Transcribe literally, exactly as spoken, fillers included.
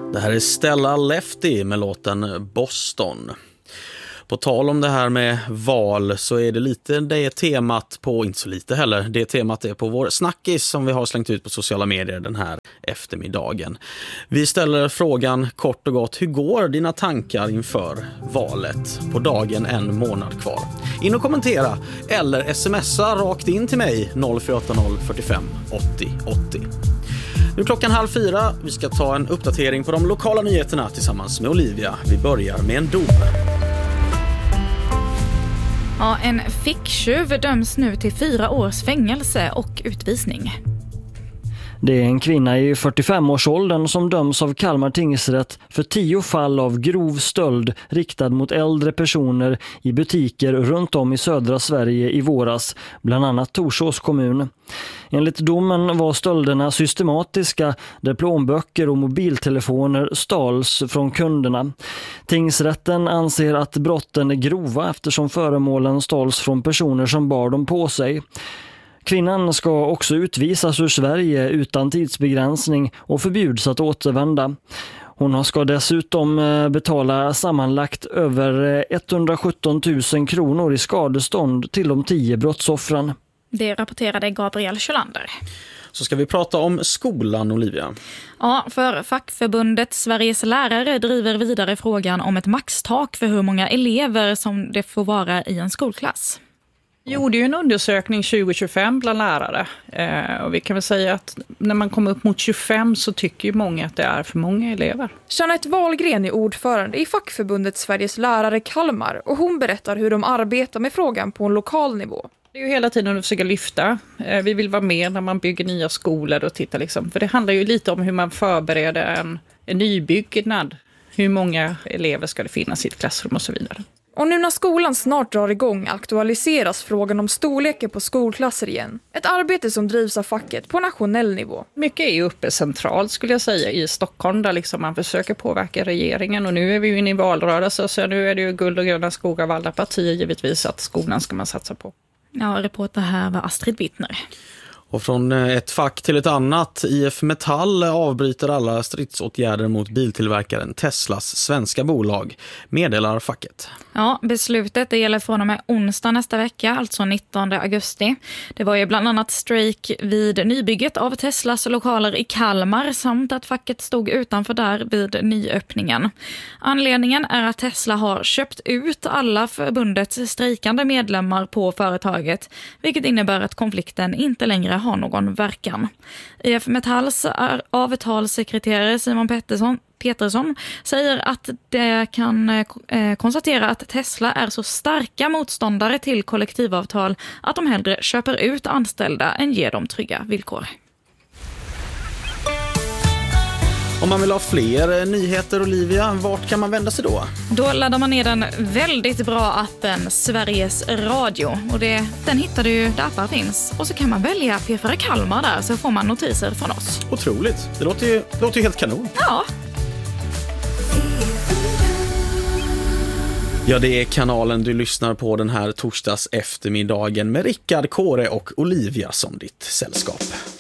Det här är Stella Lefty med låten Boston. På tal om det här med val så är det lite det temat på, inte så lite heller, det temat är på vår snackis som vi har slängt ut på sociala medier den här eftermiddagen. Vi ställer frågan kort och gott, hur går dina tankar inför valet på dagen en månad kvar? In och kommentera eller smsa rakt in till mig noll fyra åtta noll fyrtiofem åttio åttio. Nu är klockan halv fyra, vi ska ta en uppdatering på de lokala nyheterna tillsammans med Olivia. Vi börjar med en dom. Ja, en ficktjuv döms nu till fyra års fängelse och utvisning. Det är en kvinna i fyrtiofem-årsåldern som döms av Kalmar tingsrätt för tio fall av grov stöld riktad mot äldre personer i butiker runt om i södra Sverige i våras, bland annat Torsås kommun. Enligt domen var stölderna systematiska där plånböcker och mobiltelefoner stals från kunderna. Tingsrätten anser att brotten är grova eftersom föremålen stals från personer som bar dem på sig. Kvinnan ska också utvisas ur Sverige utan tidsbegränsning och förbjuds att återvända. Hon ska dessutom betala sammanlagt över etthundrasjutton tusen kronor i skadestånd till de tio brottsoffren. Det rapporterade Gabriel Kjölander. Så ska vi prata om skolan, Olivia. Ja, för fackförbundet Sveriges lärare driver vidare frågan om ett maxtak för hur många elever som det får vara i en skolklass. Vi gjorde ju en undersökning tjugo tjugofem bland lärare eh, och vi kan väl säga att när man kommer upp mot tjugofem så tycker ju många att det är för många elever. Jeanette Wahlgren är ordförande i fackförbundet Sveriges lärare Kalmar och hon berättar hur de arbetar med frågan på en lokal nivå. Det är ju hela tiden att försöka lyfta. Eh, vi vill vara med när man bygger nya skolor och titta liksom. För det handlar ju lite om hur man förbereder en, en nybyggnad. Hur många elever ska det finnas i ett klassrum och så vidare. Och nu när skolan snart drar igång aktualiseras frågan om storleken på skolklasser igen. Ett arbete som drivs av facket på nationell nivå. Mycket är ju uppe centralt skulle jag säga i Stockholm där liksom man försöker påverka regeringen. Och nu är vi ju inne i valrörelse så nu är det ju guld och gröna skogar av alla partier givetvis att skolan ska man satsa på. Ja, reporter här var Astrid Bittner. Och från ett fack till ett annat, I F Metall avbryter alla stridsåtgärder mot biltillverkaren Teslas svenska bolag, meddelar facket. Ja, beslutet det gäller från och med onsdag nästa vecka, alltså nittonde augusti. Det var ju bland annat strejk vid nybygget av Teslas lokaler i Kalmar samt att facket stod utanför där vid nyöppningen. Anledningen är att Tesla har köpt ut alla förbundets strejkande medlemmar på företaget, vilket innebär att konflikten inte längre har någon verkan. I F Metalls avtalssekreterare Simon Pettersson Petersson säger att det kan eh, konstatera att Tesla är så starka motståndare till kollektivavtal att de hellre köper ut anställda än ger dem trygga villkor. Om man vill ha fler nyheter, Olivia, vart kan man vända sig då? Då laddar man ner den väldigt bra appen Sveriges Radio. Och det, den hittar du där appar finns. Och så kan man välja P fyra Kalmar där så får man notiser från oss. Otroligt. Det låter ju, det låter ju helt kanon. Ja. Ja, det är kanalen du lyssnar på den här torsdags eftermiddagen med Rickard, Kåre och Olivia som ditt sällskap.